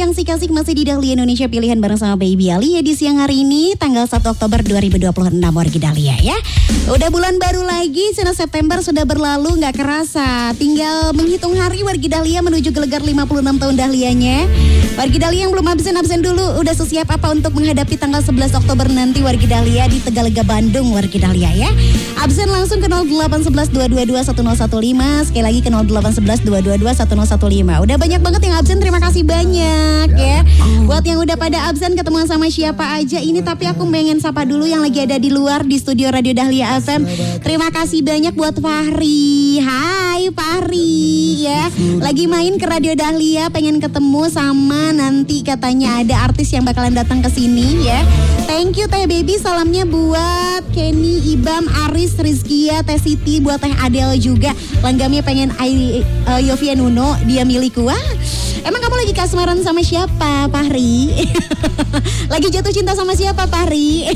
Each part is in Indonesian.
Asik-asik masih di Dahlia Indonesia Pilihan bareng sama Baby Alia di siang hari ini tanggal 1 Oktober 2026 wargi Dahlia ya. Udah bulan baru lagi, sudah September sudah berlalu gak kerasa. Tinggal menghitung hari wargi Dahlia menuju gelegar 56 tahun Dahlianya. Wargi Dahlia yang belum absen dulu, udah sesiap apa untuk menghadapi tanggal 11 Oktober nanti wargi Dahlia di Tegalega Bandung wargi Dahlia ya. Absen langsung ke 0811 222 1015, sekali lagi ke 0811 222 1015. Udah banyak banget yang absen, terima kasih banyak ya. Buat yang udah pada absen ketemuan sama siapa aja ini, tapi aku pengen sapa dulu yang lagi ada di luar di studio Radio Dahlia FM. Terima kasih banyak buat Fahri. Hai Fahri ya. Lagi main ke Radio Dahlia, pengen ketemu sama nanti katanya ada artis yang bakalan datang ke sini ya. Thank you Teh Baby, salamnya buat Kenny, Ibam, Aris, Rizkia, Teh Siti, buat Teh Adele juga. Langgamnya pengen Yovia Nuno, dia milikku. Wah, emang kamu lagi kasmaran sama siapa, Fahri? Lagi jatuh cinta sama siapa, Fahri?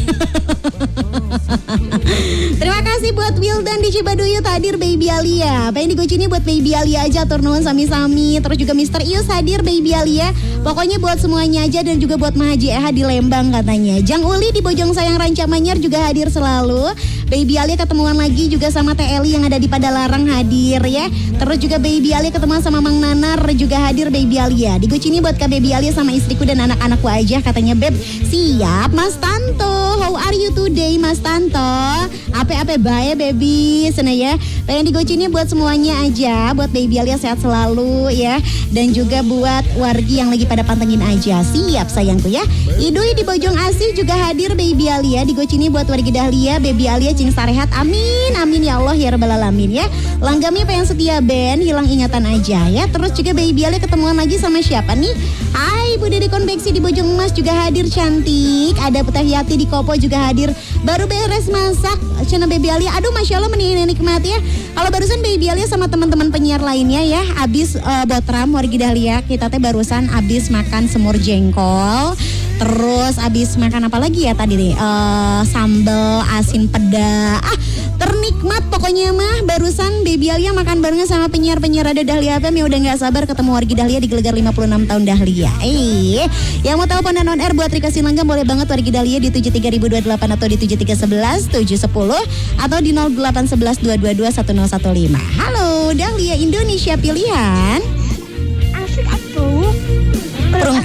Terima kasih buat Wildan di Cibaduyut hadir Baby Alia. Pengen digocini buat Baby Alia aja, atur nuhun sami-sami. Terus juga Mr. Ius hadir Baby Alia. Pokoknya buat semuanya aja dan juga buat Mahaji Eha di Lembang katanya. Jang Uli di Bojong Sayang Ranca Manyar juga hadir selalu. Baby Alia ketemuan lagi juga sama Teh Eli yang ada di Padalarang hadir ya. Terus juga Baby Alia ketemuan sama Mang Nanar juga hadir Baby Alia. Digocini buat Kak Baby Alia sama istriku dan anak-anakku aja katanya Beb. Siap Mas Tanto. How are you today Mas Tanto? Ape-ape bae baby sana ya. Pengen digocini buat semuanya aja. Buat Baby Alia sehat selalu ya. Dan juga buat wargi yang lagi pada pantengin aja. Siap sayangku ya. Idui di Bojong Asih juga hadir Baby Alia. Digocini buat wargi Dahlia Baby Alia cing sarehat. Amin amin ya Allah ya rabbal alamin ya. Langgamnya pengen setia band, hilang ingatan aja ya. Terus juga Baby Alia ketemuan lagi sama siapa nih? Hai Bu Dede Konveksi di Bojong Emas juga hadir cantik. Ada Teh Yati di Kopo juga hadir. Baru beres masak channel Baby Alia. Aduh Masya Allah menikmati ya. Kalau barusan Baby Alia sama teman-teman penyiar lainnya ya, abis botram wargi Dahlia, kita teh barusan abis makan semur jengkol. Terus abis makan apa lagi ya tadi nih? Sambal asin peda. Ternikmat pokoknya mah. Barusan Baby Alia makan barengan sama penyiar-penyiar ada Dahlia FM yang udah gak sabar ketemu wargi Dahlia di gelegar 56 tahun Dahlia. Yang mau telepon dan on air buat Rika Sinlanggam boleh banget wargi Dahlia di 73028 atau di 7311 710 atau di 0811 222 1015. Halo Dahlia Indonesia Pilihan. Asik atuh. Burung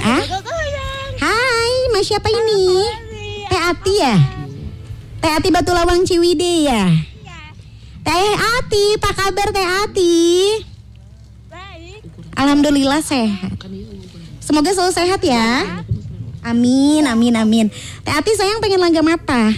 Hai, Mas siapa ini? Teh Ati ya? Teh Ati Batu Lawang Ciwidey ya? Teh Ati, apa kabar Teh Ati? Baik. Alhamdulillah sehat. Semoga selalu sehat ya. Amin, amin, amin. Teh Ati sayang pengen langgam apa?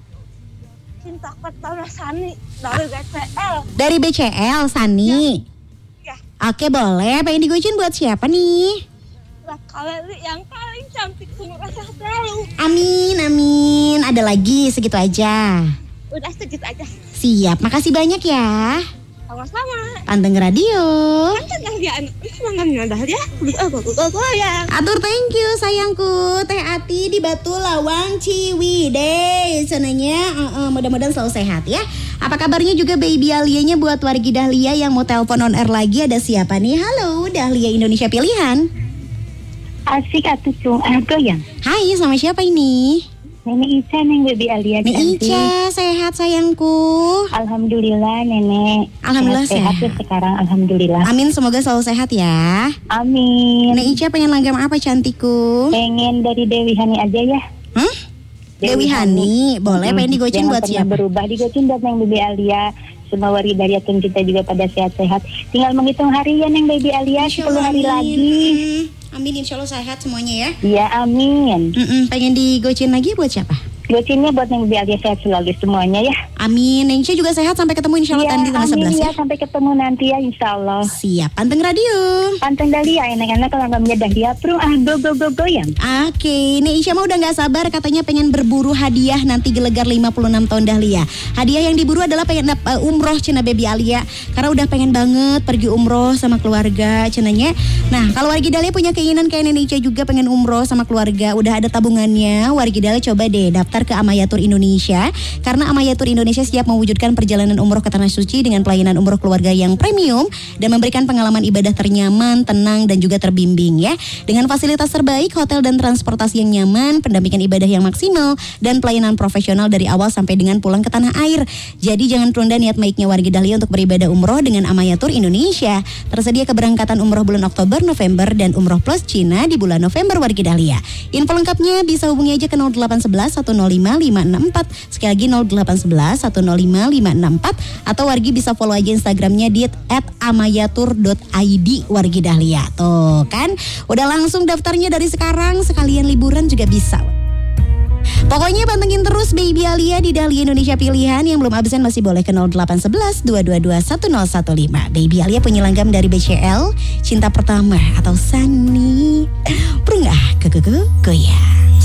Cinta pertama Sani dari BCL. Dari BCL, Sani. Ya. Oke boleh, pengen digocin buat siapa nih? Buat kalian yang paling cantik semoga sehat selalu. Amin, amin. Ada lagi segitu aja. Udah segitu aja. Siap, makasih banyak ya. Sama-sama. Panteng radio. Kan yang dia semangatnya Dahlia. Ya. Atur thank you sayangku. Teh Ati di Batu Lawang Ciwidey. Sananya mudah-mudahan selalu sehat ya. Apa kabarnya juga Baby Alianya buat wargi Dahlia yang mau telepon on air lagi, ada siapa nih? Halo Dahlia Indonesia Pilihan. Asik atuh goyang. Hai, sama siapa ini? Nenek Ica, Neng Baby Alia. Nenek Ica, sehat sayangku. Alhamdulillah Nenek. Alhamdulillah sehat. Sekarang alhamdulillah. Amin, semoga selalu sehat ya. Amin. Nenek Ica pengen langgam apa cantikku? Pengen dari Dewi Hani aja ya. Dewi Hani, boleh pengen digocin buat siapa? Berubah digocin buat Neng Baby Alia. Semua warga Dahlia kita juga pada sehat-sehat. Tinggal menghitung hari ya Neng Baby Alia, 10 hari lagi. Amin, insya Allah sehat semuanya ya. Iya, amin. Pengen digocin lagi buat siapa? Gocinnya buat Neng Baby Alia sehat selalu semuanya ya. Amin, Neng Ica juga sehat sampai ketemu insya Allah nanti tanggal 11 ya. Sampai ketemu nanti ya insya Allah. Siap, panteng radio. Panteng Dahlia, enak-enak kalau nggak Dahlia, go goyang. Oke, Neng Ica mah udah gak sabar katanya pengen berburu hadiah nanti gelegar 56 tahun Dahlia. Hadiah yang diburu adalah pengen umroh cina Baby Alia. Karena udah pengen banget pergi umroh sama keluarga cenanya. Nah, kalau wargi Dahlia punya keinginan kayak Neng Ica juga pengen umroh sama keluarga, udah ada tabungannya, wargi Dahlia coba deh daftar mendaftar ke Amayatur Indonesia karena Amayatur Indonesia siap mewujudkan perjalanan umroh ke Tanah Suci dengan pelayanan umroh keluarga yang premium dan memberikan pengalaman ibadah ternyaman, tenang dan juga terbimbing ya. Dengan fasilitas terbaik, hotel dan transportasi yang nyaman, pendampingan ibadah yang maksimal dan pelayanan profesional dari awal sampai dengan pulang ke tanah air. Jadi jangan tunda niat baiknya warga Dahlia untuk beribadah umroh dengan Amayatur Indonesia. Tersedia keberangkatan umroh bulan Oktober, November dan umroh plus Cina di bulan November warga Dahlia. Info lengkapnya bisa hubungi aja ke 0811 105 564. Sekali lagi 0811 105 564 atau wargi bisa follow aja Instagramnya di @amayatur.id wargi Dahlia. Tuh kan, udah langsung daftarnya dari sekarang, sekalian liburan juga bisa. Pokoknya pantengin terus Baby Alia di Dahlia Indonesia Pilihan. Yang belum absen masih boleh ke 0811 222 1015. Baby Alia punya langgam dari BCL, Cinta Pertama atau Sunny. Perunggah ke goyang.